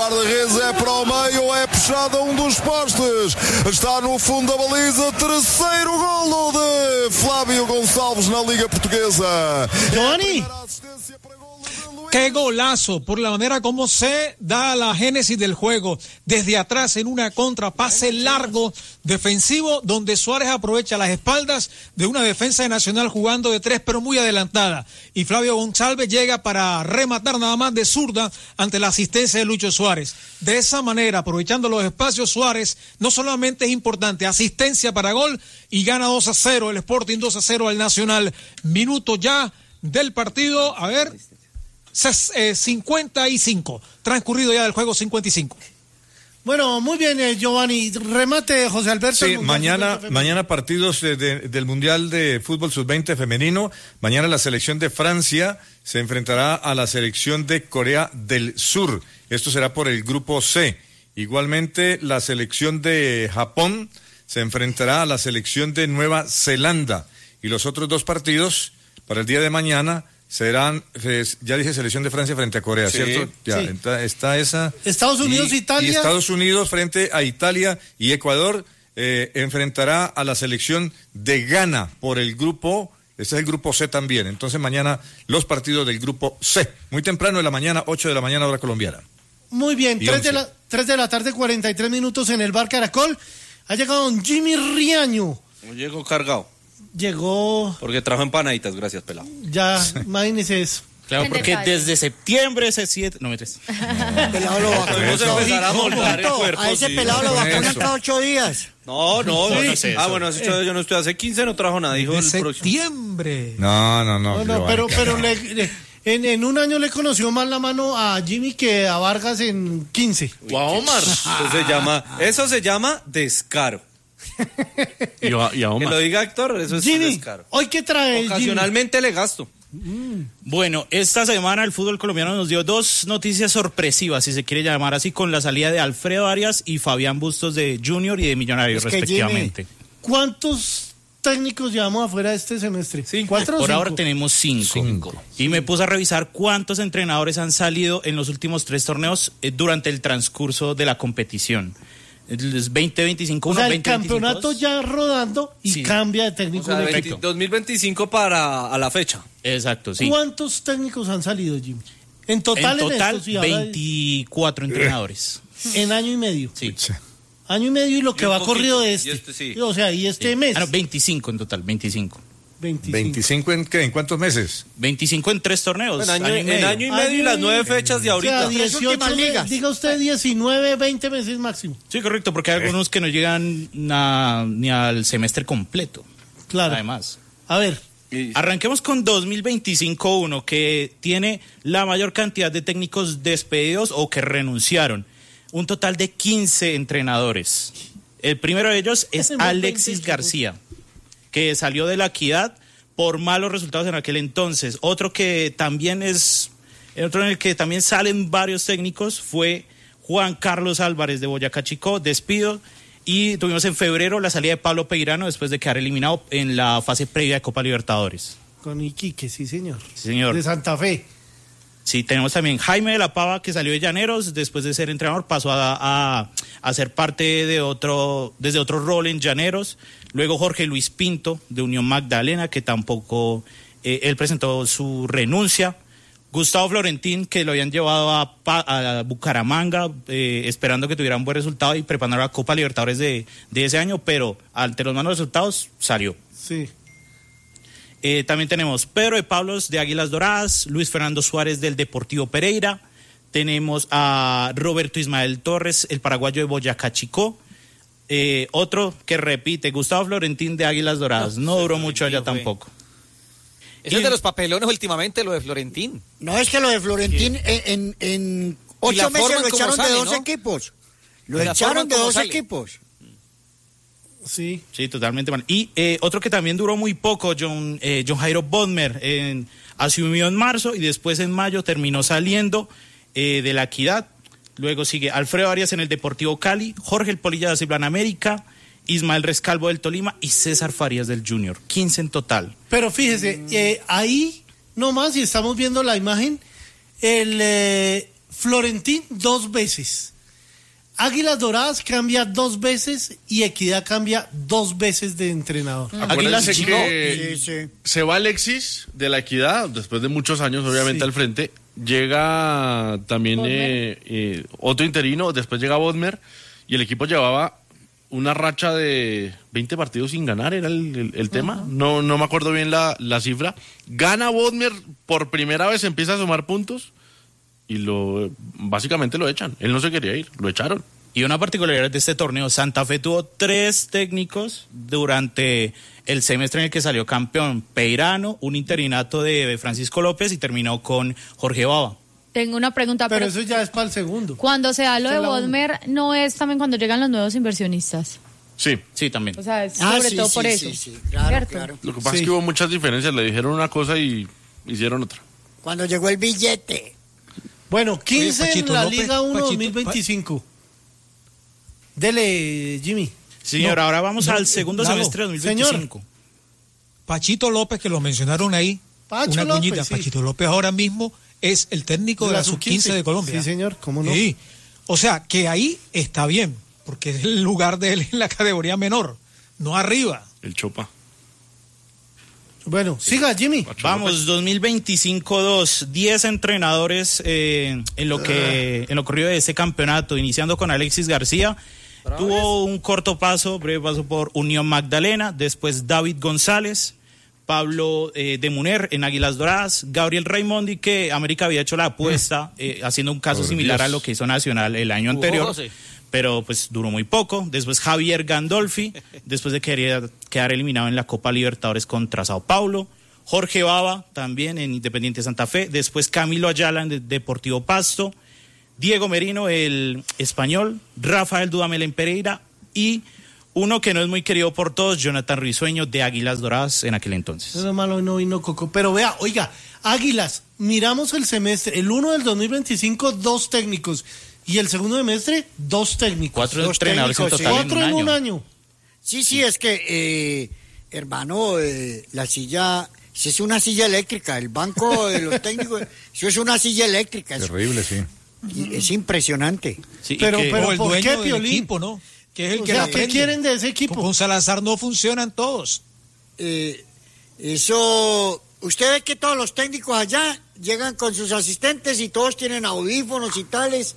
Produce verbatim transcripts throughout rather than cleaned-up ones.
guarda-redes é para o meio, é puxado a um dos postes. Está no fundo da baliza, terceiro golo de Flávio Gonçalves na Liga Portuguesa. Giovanni. Qué golazo, por la manera como se da la génesis del juego, desde atrás en una contra, pase largo, defensivo, donde Suárez aprovecha las espaldas de una defensa de Nacional jugando de tres, pero muy adelantada, y Flávio Gonçalves llega para rematar nada más de zurda ante la asistencia de Lucho Suárez. De esa manera, aprovechando los espacios, Suárez no solamente es importante, asistencia para gol, y gana dos a cero, el Sporting dos a cero al Nacional. Minuto ya del partido, a ver... cincuenta y cinco, transcurrido ya del juego cincuenta y cinco. Bueno, muy bien, eh, Giovanni. Remate, José Alberto. Sí, mañana, mañana partidos de, de, del Mundial de Fútbol sub veinte femenino. Mañana la selección de Francia se enfrentará a la selección de Corea del Sur. Esto será por el grupo C. Igualmente, la selección de Japón se enfrentará a la selección de Nueva Zelanda. Y los otros dos partidos para el día de mañana serán, ya dije, selección de Francia frente a Corea, sí, ¿cierto? Ya, sí. está, está esa. Estados Unidos, y, Italia. Y Estados Unidos frente a Italia, y Ecuador eh, enfrentará a la selección de Ghana por el grupo, este es el grupo C también. Entonces mañana los partidos del grupo C, muy temprano de la mañana, ocho de la mañana hora colombiana. Muy bien, tres de, la, tres de la tarde, cuarenta y tres minutos en el Bar Caracol. Ha llegado don Jimmy Riaño. Llegó cargado. Llegó... Porque trajo empanaditas, gracias, pelado. Ya, imagínese eso. Claro, porque desde septiembre ese siete... No, me tres. No, pelado lo vacunan. A, a ese sí. pelado lo vacunan cada ocho días. No, no, Sí. no, no es eso. Ah, bueno, hace ocho, yo no estoy, hace quince no trajo nada, dijo De el próximo. septiembre. No, no, no. No, no, pero, pero le, le, en, en un año le conoció más la mano a Jimmy que a Vargas en quince. O a Omar. Eso se llama, eso se llama descaro. Y a, y a Que lo diga Héctor, eso es Jimmy, descaro. ¿hoy qué trae Ocasionalmente Jimmy? Le gasto. Mm. Bueno, esta semana el fútbol colombiano nos dio dos noticias sorpresivas, si se quiere llamar así, con la salida de Alfredo Arias y Fabián Bustos de Junior y de Millonarios, Es que respectivamente. Jimmy, ¿Cuántos técnicos llevamos afuera este semestre? Cinco. ¿Cuatro o Por cinco? ahora tenemos cinco. Cinco. Y me puse a revisar cuántos entrenadores han salido en los últimos tres torneos eh, durante el transcurso de la competición. El veinte veinticinco, O sea, el veinte campeonato veintidós. ya rodando y Sí. cambia de técnico. O sea, un veinte, equipo. dos mil veinticinco para a la fecha. Exacto, sí. ¿Cuántos técnicos han salido, Jimmy? En total, En total, estos, y ahora- veinticuatro entrenadores. en año y medio. Sí. Año y medio y lo que un va poquito, corrido de y este. este sí. O sea, y este mes. Ah, no, veinticinco en total, veinticinco. veinticinco. ¿veinticinco en qué? ¿En cuántos meses? veinticinco en tres torneos. En año, año y en medio. año y medio y las nueve fechas de O sea, ahorita. dieciocho, últimas ligas. diga usted diecinueve, veinte meses máximo. Sí, correcto, porque hay algunos que no llegan a- ni al semestre completo. Claro. Además. A ver, Y- Arranquemos con dos mil veinticinco uno, que tiene la mayor cantidad de técnicos despedidos o que renunciaron. Un total de quince entrenadores. El primero de ellos es Alexis García, que salió de la Equidad por malos resultados en aquel entonces. Otro que también es, otro en el que también salen varios técnicos fue Juan Carlos Álvarez de Boyacá Chicó, despido. Y tuvimos en febrero la salida de Pablo Peirano después de quedar eliminado en la fase previa de Copa Libertadores. con Iquique, sí señor. Sí, señor. De Santa Fe. Sí, tenemos también Jaime de la Pava, que salió de Llaneros, después de ser entrenador pasó a, a, a ser parte de otro, desde otro rol en Llaneros. Luego Jorge Luis Pinto, de Unión Magdalena, que tampoco, eh, él presentó su renuncia. Gustavo Florentín, que lo habían llevado a, a Bucaramanga, eh, esperando que tuviera un buen resultado y preparando la Copa Libertadores de, de ese año, pero ante los malos resultados salió. Sí. Eh, también tenemos Pedro de Pablos de Águilas Doradas, Luis Fernando Suárez del Deportivo Pereira, tenemos a Roberto Ismael Torres, el paraguayo de Boyacá Chicó, eh, otro que repite, Gustavo Florentín de Águilas Doradas, no, no duró mucho allá fue. tampoco. Eso es de los papelones últimamente, lo de Florentín. No, es que lo de Florentín sí. en, en, en ocho meses lo echaron sale, de dos ¿no? equipos. Lo echaron de dos sale. equipos. Sí. Sí, totalmente mal. Y eh, otro que también duró muy poco, John, eh, John Jairo Bodmer, en, asumió en marzo y después en mayo terminó saliendo eh, de la Equidad. Luego sigue Alfredo Arias en el Deportivo Cali, Jorge El Polilla de Ciblán América, Ismael Rescalvo del Tolima y César Farías del Junior. quince en total. Pero fíjese, eh, ahí nomás, y estamos viendo la imagen, el eh, Florentín dos veces. Águilas Doradas cambia dos veces y Equidad cambia dos veces de entrenador. Acuérdense que sí, sí. se va Alexis de la Equidad, después de muchos años obviamente sí. al frente. Llega también eh, eh, otro interino, después llega Bodmer y el equipo llevaba una racha de veinte partidos sin ganar, era el, el, el tema. Uh-huh. No, no me acuerdo bien la, la cifra. Gana Bodmer por primera vez, empieza a sumar puntos. Y lo básicamente lo echan. Él no se quería ir, lo echaron. Y una particularidad de este torneo, Santa Fe tuvo tres técnicos durante el semestre en el que salió campeón. Peirano, un interinato de Francisco López y terminó con Jorge Bava. Tengo una pregunta. Pero, pero eso ya es para el segundo. Cuando se da lo de Bodmer, ¿no es también cuando llegan los nuevos inversionistas? Sí, sí, también. O sea, es sobre ah, sí, todo sí, por sí, eso. Sí, sí, claro, ¿cierto? claro. Lo que pasa sí. es que hubo muchas diferencias. Le dijeron una cosa y hicieron otra. Cuando llegó el billete. Bueno, quince Oye, Pachito en la López, Liga uno Pachito, dos mil veinticinco. Dele, Jimmy. Señor, no, ahora vamos no, al segundo Lalo, semestre de dos mil veinticinco. Señor. Pachito López, que lo mencionaron ahí, Pacho una López, cuñita. sí. Pachito López ahora mismo es el técnico de, de la sub quince de Colombia. Sí, señor, cómo no. Sí. O sea, que ahí está bien, porque es el lugar de él en la categoría menor, no arriba. El Chopa. Bueno, siga, Jimmy. Vamos, dos mil veinticinco dos, diez entrenadores eh, en lo que en lo corrido de ese campeonato, iniciando con Alexis García. Tuvo un corto paso, breve paso por Unión Magdalena, después David González, Pablo eh, de Muner en Águilas Doradas, Gabriel Raimondi, que América había hecho la apuesta, eh, haciendo un caso por similar Dios. a lo que hizo Nacional el año anterior. Uh, pero pues duró muy poco. Después Javier Gandolfi, después de querer quedar eliminado en la Copa Libertadores contra Sao Paulo. Jorge Bava, también en Independiente Santa Fe. Después Camilo Ayala en Deportivo Pasto. Diego Merino, el español. Rafael Dudamel en Pereira. Y uno que no es muy querido por todos, Jonathan Risueño de Águilas Doradas en aquel entonces. No es malo, no vino Coco. Pero vea, oiga, Águilas, miramos el semestre. El uno del dos mil veinticinco, dos técnicos. Y el segundo semestre, dos técnicos. Cuatro dos entrenadores técnicos, en total. Cuatro en un, en un año. Sí, sí, es que, eh, hermano, eh, la silla, si es una silla eléctrica, el banco de los técnicos, eso es una silla eléctrica. Terrible, sí. Es impresionante. Sí, pero, que, pero el ¿por dueño qué, del Piolín? equipo, ¿no? Que es el O que sea, la ¿qué prende. quieren de ese equipo? Con Salazar no funcionan todos. Eh, eso, usted ve que todos los técnicos allá llegan con sus asistentes y todos tienen audífonos y tales,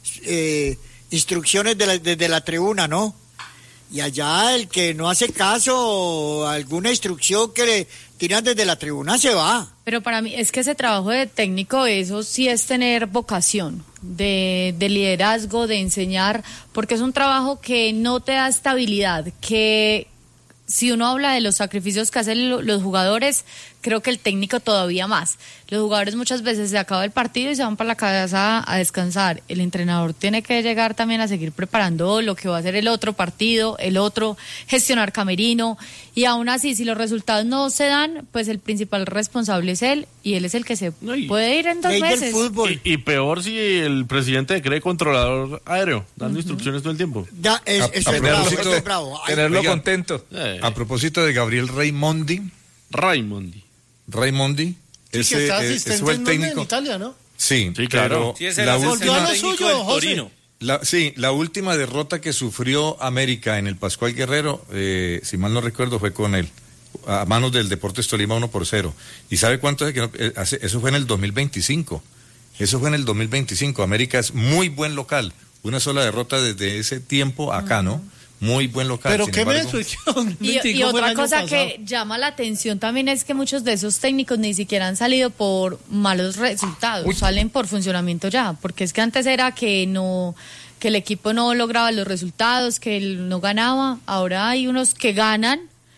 eh, instrucciones de la, desde la tribuna, ¿no? Y allá el que no hace caso o alguna instrucción que le tiran desde la tribuna se va. Pero para mí es que ese trabajo de técnico, eso sí es tener vocación de, de liderazgo, de enseñar, porque es un trabajo que no te da estabilidad, que si uno habla de los sacrificios que hacen los jugadores, creo que el técnico todavía más. Los jugadores muchas veces se acaba el partido y se van para la casa a descansar. El entrenador tiene que llegar también a seguir preparando lo que va a ser el otro partido, el otro, gestionar camerino. Y aún así, si los resultados no se dan, pues el principal responsable es él y él es el que se no, y, puede ir en dos meses. Y, y peor si el presidente cree controlador aéreo, dando uh-huh. instrucciones todo el tiempo. Ya, es, a, es, a es bravo, propósito, es bravo. Tenerlo Oiga, contento. Eh. A propósito de Gabriel Raimondi. Raimondi. Raimondi. Sí, ese, que está eh, ese fue el técnico. En Italia, ¿no? Sí, sí, claro. Sí, ese la volvió a lo técnico suyo, del José. Torino. La, sí, la última derrota que sufrió América en el Pascual Guerrero, eh, si mal no recuerdo, fue con él, a manos del Deportes Tolima uno por cero. ¿Y sabe cuánto es que no, eh, hace, eso fue en el dos mil veinticinco? Eso fue en el dos mil veinticinco. América es muy buen local. Una sola derrota desde ese tiempo acá, ¿no? Muy buen local. Pero sin qué embargo, me y, y otra cosa que llama la atención también es que muchos de esos técnicos ni siquiera han salido por malos resultados, Uy. salen por funcionamiento ya, porque es que antes era que no, que el equipo no lograba los resultados, que él no ganaba, ahora hay unos que ganan,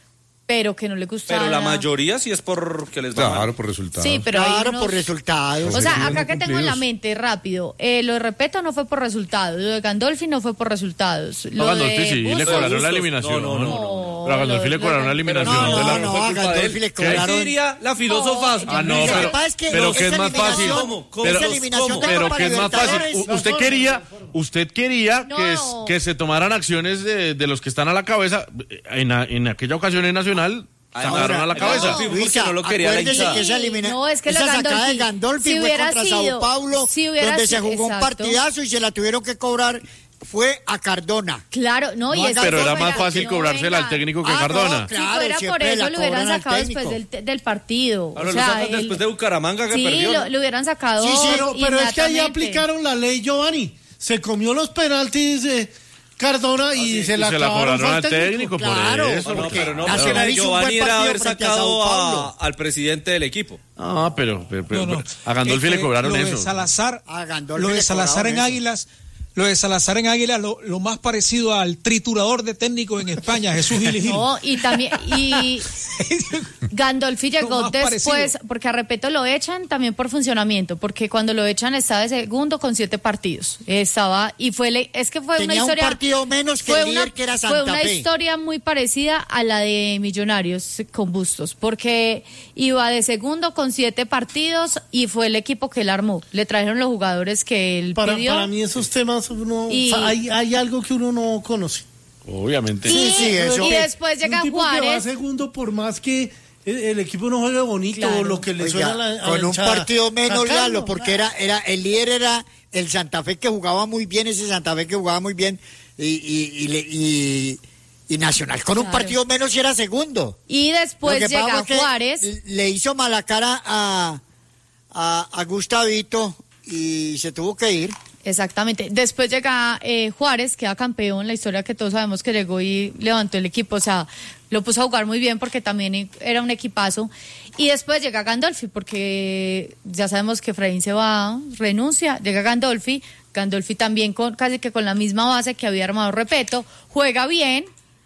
pero que no les gusta. Pero la mayoría sí es porque les va Claro, mal. por resultados. Sí, pero claro, unos... por resultados. O sea, acá que tengo en la mente, rápido, eh, lo de Repeto no fue por resultados, lo de Gandolfi no fue por resultados. Lo No, Gandolfi de sí, Bustos, le cobraron Bustos. la eliminación. No, no, no. no. Pero a Gandolfi le cobraron la eliminación. No, de la... no, fue a culpa de Gandolfi él. le ¿Qué cobraron. diría la filósofa? No, Ah, no, Lo que pero, pasa es que pero esa que es más fácil. eliminación- ¿Cómo? ¿Cómo? esa ¿Cómo? eliminación ¿Cómo? de Pero Copa que es más fácil. Libertadores, U- usted quería, usted quería No. que, es- que se tomaran acciones de, de los que están a la cabeza. En, a- en aquella ocasión en Nacional Sacaron a la cabeza. No, Luisa, no lo quería la hinchada. Que esa elimina... No, es que esa lo sacada de Gandolfi, Gandolfi si fue contra sido, Sao Paulo, si donde se jugó exacto. un partidazo y se la tuvieron que cobrar. Fue a Cardona. Claro, no, y no, es pero que era fuera, más fácil no, cobrársela venga. al técnico que Ah, Cardona. no, claro, si fuera por siempre eso la lo hubieran cobran al sacado técnico. después del, del partido. Ahora o lo sea, sacan el- después de Bucaramanga que sí, perdió. lo, ¿no? lo hubieran sacado. Sí, sí, pero, pero es que ahí inmediatamente. aplicaron la ley Giovanni. Se comió los penaltis de Cardona y se Y la se la acabaron cobraron al al técnico, técnico. por Claro, eso. No, porque pero no, Nacional pero hizo un Giovanni buen era partido haber frente a sacado Sao Paulo. a- al presidente del equipo. Ah, pero, pero, pero- No, no. a Gandolfi Es le que cobraron lo de eso. Salazar, A Gandolfi lo de le Salazar en cobraron eso. Águilas, lo de Salazar en Águilas, lo, lo más parecido al triturador de técnicos en España, Jesús Gil Gil. No, y también, y Gandolfi Lo llegó más después, parecido. porque a Repeto lo echan también por funcionamiento, porque cuando lo echan estaba de segundo con siete partidos. Estaba, y fue, le- es que fue Tenía una un historia. partido menos que fue el líder, una, que era Fue Santa una Fe. historia muy parecida a la de Millonarios con Bustos, porque iba de segundo con siete partidos y fue el equipo que él armó. Le trajeron los jugadores que él Para, pidió. para mí esos temas, uno, Y- o sea, hay, hay algo que uno no conoce. Obviamente. Y, Sí, sí, eso. y después llega Un tipo que va Juárez. segundo por más que el, el equipo no juegue bonito Claro. o lo que le Oiga, suena a la, a la con un hinchada. partido menos, Sacarlo, Lalo, porque era, era, el líder era el Santa Fe, que jugaba muy bien, ese Santa Fe que jugaba muy bien, y, y, y, le- y- y Nacional con un Claro. partido menos y era segundo. Y después Lo que pasa llega fue que Juárez. le hizo mala cara a, a, a Gustavito y se tuvo que ir. Exactamente. Después llega eh, Juárez, queda campeón, la historia que todos sabemos que llegó y levantó el equipo, o sea, lo puso a jugar muy bien porque también era un equipazo. Y después llega Gandolfi, porque ya sabemos que Efraín se va, renuncia, llega Gandolfi, Gandolfi también con casi que con la misma base que había armado Repeto, juega bien.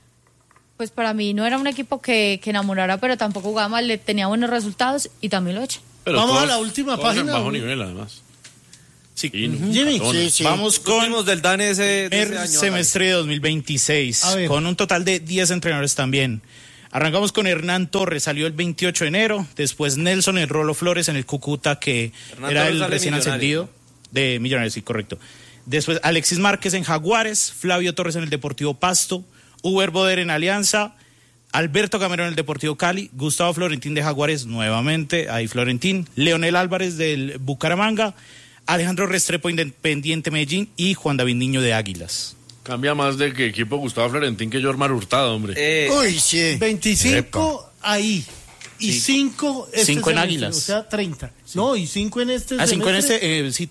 Pues para mí no era un equipo que, que enamorara, pero tampoco jugaba mal, le tenía buenos resultados y también lo echa. Pero Vamos todos- a la última todos en página. bajo nivel, además. Sí. Fino, Jimmy. Cardona. Sí, sí. Vamos con Últimos del DANE ese, de ese primer año. semestre de dos mil veintiséis, A ver. con un total de diez entrenadores también. Arrancamos con Hernán Torres, salió el veintiocho de enero, después Nelson El Rolo Flores en el Cúcuta, que Hernán era Torres el sale recién Millonario. ascendido de Millonarios, sí, correcto. Después Alexis Márquez en Jaguares, Flavio Torres en el Deportivo Pasto, Uber Boder en Alianza, Alberto Gamero en el Deportivo Cali, Gustavo Florentín de Jaguares nuevamente, ahí Florentín, Leonel Álvarez del Bucaramanga, Alejandro Restrepo Independiente Medellín y Juan David Niño de Águilas. Cambia más de que equipo Gustavo Florentín que Jormar Hurtado, hombre. Eh, Uy, sí. veinticinco ahí. Y cinco este Cinco en semestre, Águilas. O sea, treinta. No, y cinco en este Ah, cinco en semestre. este, eh, sí,